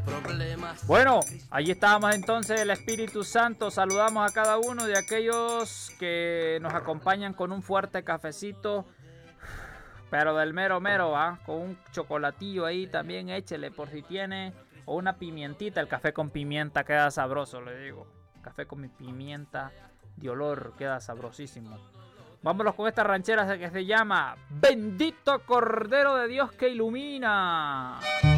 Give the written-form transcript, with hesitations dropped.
Bueno, allí estábamos entonces, el Espíritu Santo. Saludamos a cada uno de aquellos que nos acompañan con un fuerte cafecito, pero del mero mero, ¿va? Con un chocolatillo ahí también, échele por si tiene, o una pimientita. El café con pimienta queda sabroso, le digo. Café con mi pimienta de olor queda sabrosísimo. Vámonos con esta ranchera que se llama Bendito Cordero de Dios que ilumina.